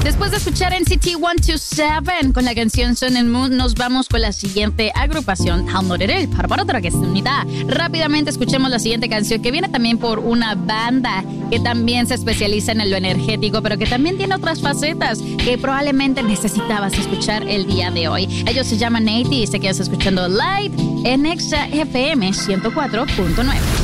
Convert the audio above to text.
Después de escuchar NCT 127 con la canción Sun and Moon, nos vamos con la siguiente agrupación, Halmorel, para otra unidad. Rápidamente escuchemos la siguiente canción que viene también por una banda que también se especializa en lo energético, pero que también tiene otras facetas que probablemente necesitabas escuchar el día de hoy. Ellos se llaman 80 y se quedas escuchando Light en Exa FM 104.9.